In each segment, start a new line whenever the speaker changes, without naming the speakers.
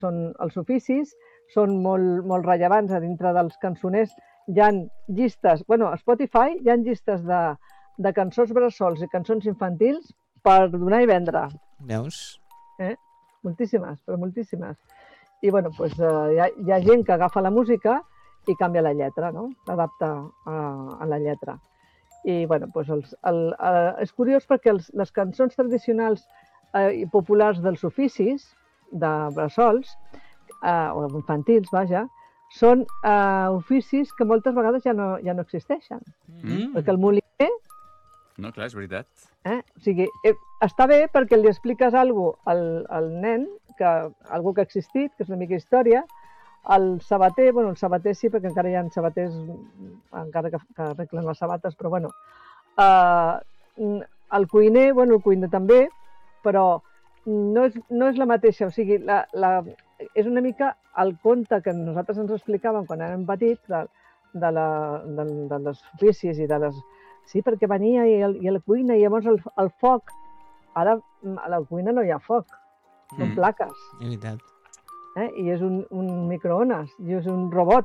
els oficis són molt rellevants a dintre dels cançoners. Hi ha llistes, a Spotify hi ha llistes de cançons bressols i cançons infantils per donar i vendre.
Veus?
Moltíssimes, però moltíssimes. I hi ha gent que agafa la música i canvia la lletra, no? L'adapta a la lletra. I és curiós perquè les cançons tradicionals i populars dels oficis, de bressols, o infantils, vaja, són oficis que moltes vegades ja no existeixen. Perquè el moliner...
No, clar, és veritat.
O sigui, està bé perquè li expliques alguna cosa al nen, algo que ha existit, que és una mica història. El sabater, el sabater sí, perquè encara hi ha sabaters, encara que arreglen les sabates, però el cuiner, el cuiner també, però no és la mateixa, o sigui, és una mica el conte que nosaltres ens explicàvem quan érem petits de les oficis i de les... Sí, perquè venia i a la cuina i llavors el foc. Ara a la cuina no hi ha foc, són plaques.
És veritat.
I és un microones, i és un robot.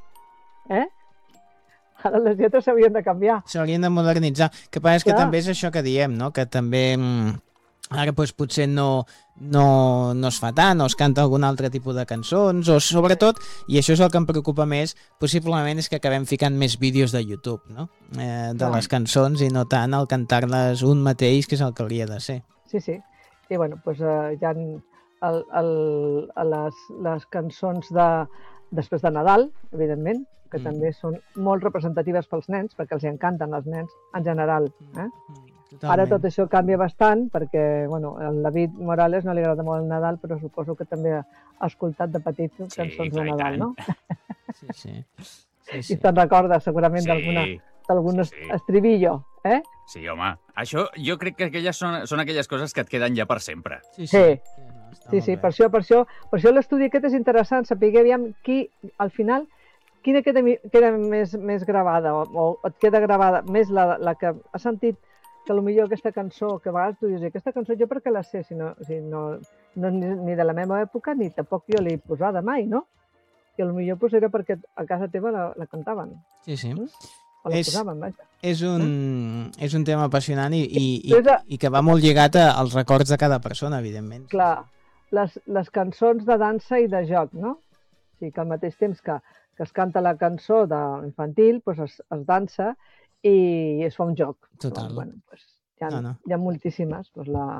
Ara les lletres s'haurien de canviar.
S'haurien de modernitzar. El que passa és que també és això que diem, no? Que també ara potser no es fa tant, o es canta algun altre tipus de cançons, o sobretot, i això és el que em preocupa més, possiblement és que acabem ficant més vídeos de YouTube, no? De les cançons i no tant el cantar-les un mateix, que és el que hauria de ser.
Sí. I hi ha les cançons després de Nadal, evidentment, que també són molt representatives pels nens, perquè els encanten els nens en general. Ara tot això canvia bastant, perquè al David Morales no li agrada molt el Nadal, però suposo que també ha escoltat de petit cançons de Nadal, no?
Sí.
I te'n recordes segurament d'algun estribillo,
Sí, home. Això jo crec que són aquelles coses que et queden ja per sempre.
Sí, per això l'estudi aquest és interessant, saber aviam al final, quina queda més gravada, o et queda gravada més la que has sentit, que potser aquesta cançó, que a vegades tu dius, aquesta cançó jo per què la sé, no ni de la meva època, ni tampoc jo l'he posada mai, no? I potser era perquè a casa teva la cantaven.
Sí.
O la posaven, vaja.
És un tema apassionant i que va molt lligat als records de cada persona, evidentment.
Clar, les cançons de dansa i de joc, no? O sigui, que al mateix temps que es canta la cançó infantil, es dansa i es fa un joc.
Total.
Hi ha moltíssimes.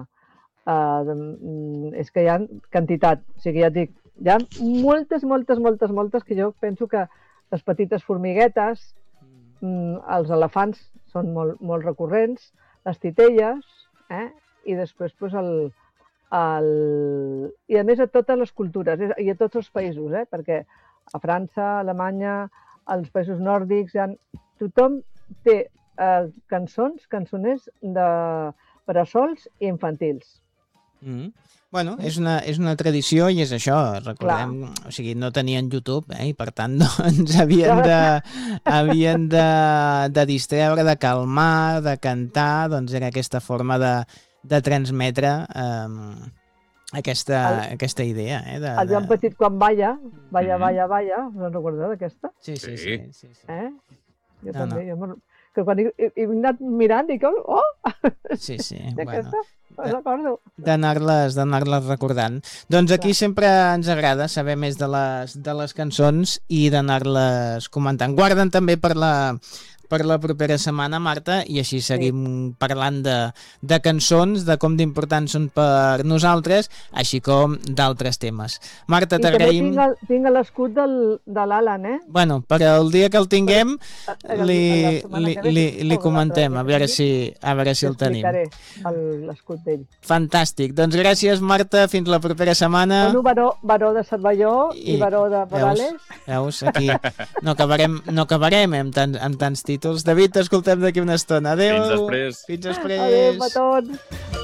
És que hi ha quantitat. O sigui, ja et dic, hi ha moltes que jo penso que les petites formiguetes, els elefants són molt recurrents, les titelles, i després i a més a totes les cultures i a tots els països, perquè a França, a Alemanya, als països nòrdics, tothom té cançoners de bressols i infantils.
Bueno, és una tradició i és això, recordem, o sigui, no tenien YouTube, i per tant doncs havien de distreure, de calmar, de cantar, doncs era aquesta forma de transmetre aquesta idea.
El Joan Petit quan balla, us en recordeu d'aquesta?
Sí.
Jo també, que quan he anat mirant dic, oh!
Sí,
d'aquesta, me'n recordo.
D'anar-les recordant. Doncs aquí sempre ens agrada saber més de les cançons i d'anar-les comentant. Guarden també per la propera setmana, Marta, i així seguim parlant de cançons, de com d'importants són per nosaltres, així com d'altres temes. Marta, t'agraïm...
I també tinc l'escut de l'Alan,
Bueno, per el dia que el tinguem li comentem, a veure si el tenim.
Explicaré l'escut d'ell.
Fantàstic. Doncs gràcies, Marta, fins la propera setmana.
Baró de Cervelló i baró de Morales.
Veus, aquí no acabarem amb tants títols. David, t'escoltem d'aquí una estona. Adéu.
Fins després.
Fins després.
Adéu, petons.